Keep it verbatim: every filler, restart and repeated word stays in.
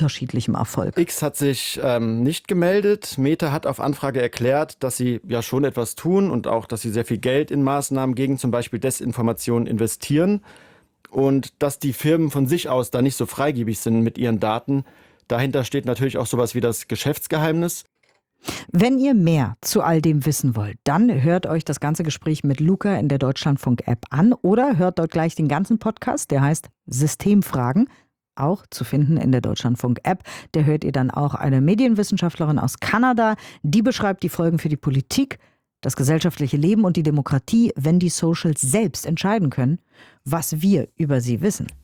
unterschiedlichem Erfolg. X hat sich ähm, nicht gemeldet. Meta hat auf Anfrage erklärt, dass sie ja schon etwas tun und auch, dass sie sehr viel Geld in Maßnahmen gegen zum Beispiel Desinformation investieren. Und dass die Firmen von sich aus da nicht so freigebig sind mit ihren Daten. Dahinter steht natürlich auch sowas wie das Geschäftsgeheimnis. Wenn ihr mehr zu all dem wissen wollt, dann hört euch das ganze Gespräch mit Luca in der Deutschlandfunk-App an oder hört dort gleich den ganzen Podcast, der heißt Systemfragen, auch zu finden in der Deutschlandfunk-App. Da hört ihr dann auch eine Medienwissenschaftlerin aus Kanada, die beschreibt die Folgen für die Politik, das gesellschaftliche Leben und die Demokratie, wenn die Socials selbst entscheiden können, was wir über sie wissen.